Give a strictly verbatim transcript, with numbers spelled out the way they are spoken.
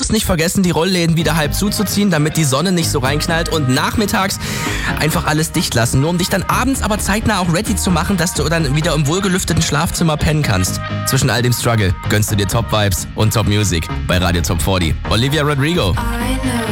abends nicht vergessen, die Rollläden wieder halb zuzuziehen, damit die Sonne nicht so reinknallt und nachmittags einfach alles dicht lassen, nur um dich dann abends aber zeitnah auch ready zu machen, dass du dann wieder im wohlgelüfteten Schlafzimmer pennen kannst. Zwischen all dem Struggle gönnst du dir Top-Vibes und Top-Music bei Radio Top vierzig. Olivia Rodrigo.